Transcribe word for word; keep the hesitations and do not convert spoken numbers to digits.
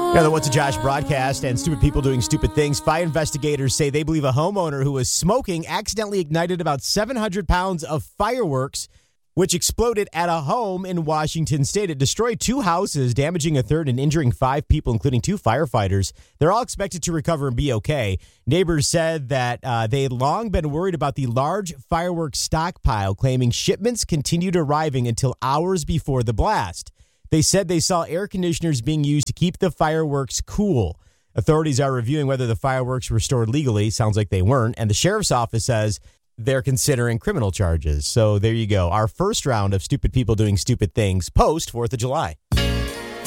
Yeah, the What's a Josh broadcast and stupid people doing stupid things. Fire investigators say they believe a homeowner who was smoking accidentally ignited about seven hundred pounds of fireworks, which exploded at a home in Washington state. It destroyed two houses, damaging a third and injuring five people, including two firefighters. They're all expected to recover and be okay. Neighbors said that uh, they had long been worried about the large fireworks stockpile, claiming shipments continued arriving until hours before the blast. They said they saw air conditioners being used to keep the fireworks cool. Authorities are reviewing whether the fireworks were stored legally. Sounds like they weren't. And the sheriff's office says they're considering criminal charges. So there you go. Our first round of stupid people doing stupid things post fourth of July.